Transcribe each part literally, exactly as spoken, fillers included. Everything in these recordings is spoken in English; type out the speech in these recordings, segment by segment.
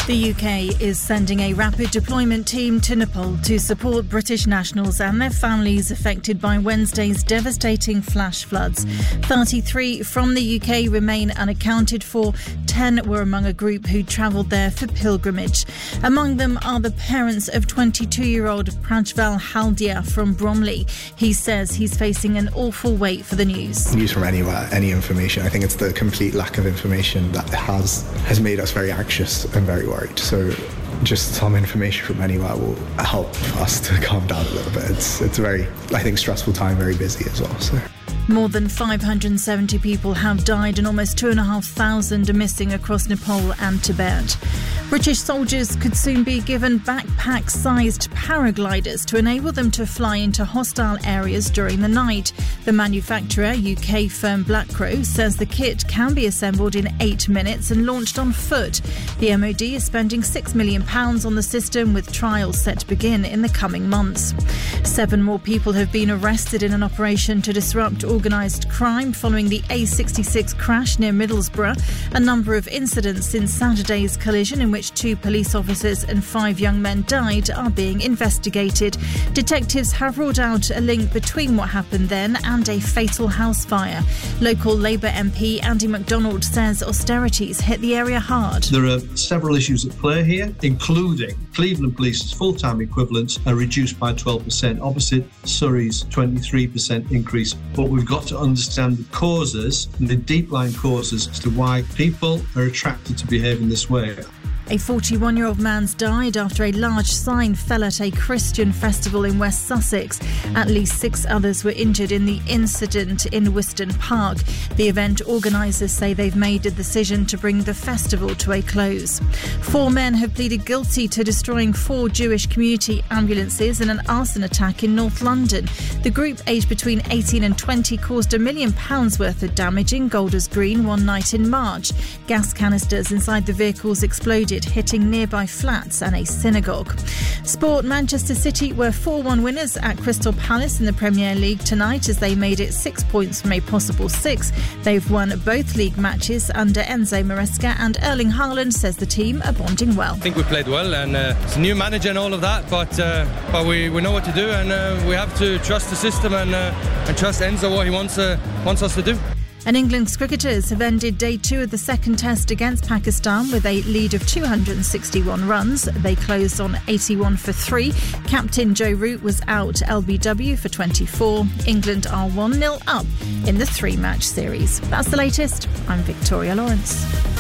The U K is sending a rapid deployment team to Nepal to support British nationals and their families affected by Wednesday's devastating flash floods. thirty-three from the U K remain unaccounted for. ten were among a group who travelled there for pilgrimage. Among them are the parents of twenty-two-year-old Prajval Haldia from Bromley. He says he's facing an awful wait for the news. News from anywhere, any information. I think it's the complete lack of information that has has made us very anxious and very worried. So just some information from anywhere will help us to calm down a little bit. It's it's a very, I think, stressful time, very busy as well. So. More than five hundred seventy people have died and almost two thousand five hundred are missing across Nepal and Tibet. British soldiers could soon be given backpack-sized paragliders to enable them to fly into hostile areas during the night. The manufacturer, U K firm Black Crow, says the kit can be assembled in eight minutes and launched on foot. The M O D is spending six million pounds on the system, with trials set to begin in the coming months. Seven more people have been arrested in an operation to disrupt organised crime following the A sixty-six crash near Middlesbrough. A number of incidents since Saturday's collision, in which two police officers and five young men died, are being investigated. Detectives have ruled out a link between what happened then and a fatal house fire. Local Labour M P Andy MacDonald says austerities hit the area hard. There are several issues at play here, including Cleveland Police's full-time equivalents are reduced by twelve percent, opposite Surrey's twenty-three percent increase. But we've got to understand the causes, and the deep-lying causes as to why people are attracted to behaving this way. A forty-one-year-old man's died after a large sign fell at a Christian festival in West Sussex. At least six others were injured in the incident in Wiston Park. The event organisers say they've made a decision to bring the festival to a close. Four men have pleaded guilty to destroying four Jewish community ambulances in an arson attack in North London. The group, aged between eighteen and twenty, caused a million pounds worth of damage in Golders Green one night in March. Gas canisters inside the vehicles exploded, hitting nearby flats and a synagogue. Sport: Manchester City were four one winners at Crystal Palace in the Premier League tonight as they made it six points from a possible six. They've won both league matches under Enzo Maresca, and Erling Haaland says the team are bonding well. I think we played well, and uh, it's a new manager and all of that, but uh, but we, we know what to do, and uh, we have to trust the system and uh, and trust Enzo what he wants uh, wants us to do. And England's cricketers have ended day two of the second test against Pakistan with a lead of two hundred sixty-one runs. They closed on eighty-one for three. Captain Joe Root was out L B W for twenty-four. England are one nil up in the three-match series. That's the latest. I'm Victoria Lawrence.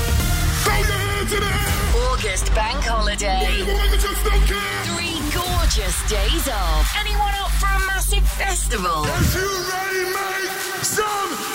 August bank holiday. Three gorgeous days off. Anyone up for a massive festival? Are you ready, mate? Some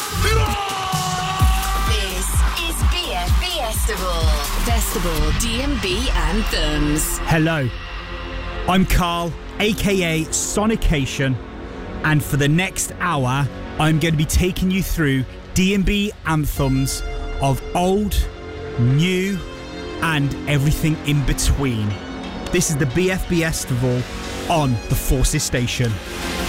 This is B F B Festival. Festival D and B Anthems. Hello, I'm Carl, aka Sonication, and for the next hour, I'm going to be taking you through D and B anthems of old, new, and everything in between. This is the B F B Festival on the Forces Station.